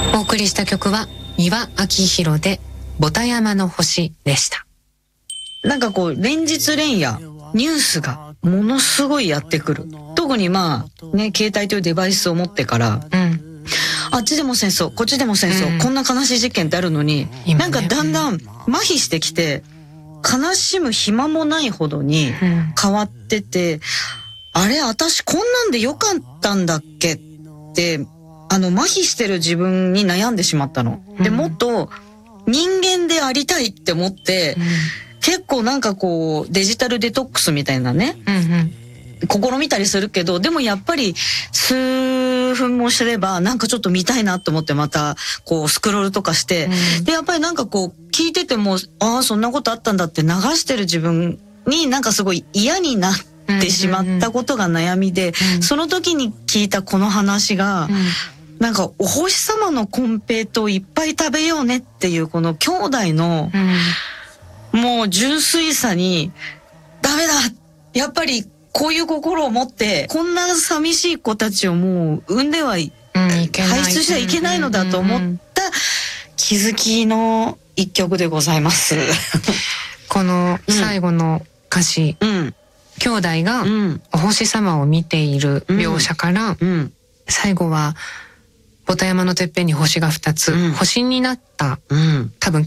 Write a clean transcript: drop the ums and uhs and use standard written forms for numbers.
お送りした曲は三輪明宏でボタ山の星でした。 なんかこう連日連夜ニュースがものすごいやってくる。特にまあね、携帯というデバイスを持ってから、あっちでも戦争、こっちでも戦争、こんな悲しい事件ってあるのに、なんかだんだん麻痺してきて、悲しむ暇もないほどに変わってて、あれ私こんなんでよかったんだっけって麻痺してる自分に悩んでしまったの。でもっと人間でありたいって思って、結構なんかこうデジタルデトックスみたいなね、試みたりするけど、でもやっぱり数分もすればなんかちょっと見たいなと思ってまたこうスクロールとかして、でやっぱりなんかこう聞いてても、ああそんなことあったんだって流してる自分になんかすごい嫌になってしまったことが悩みで、その時に聞いたこの話が、なんかお星様のコンペイトをいっぱい食べようねっていうこの兄弟の、もう純粋さに、ダメだやっぱりこういう心を持ってこんな寂しい子たちをもう産んではい排出しちゃいけないのだと思った気づきの一曲でございますこの最後の歌詞、兄弟がお星様を見ている描写から、最後はボタ山のてっぺんに星が2つ、星になった、多分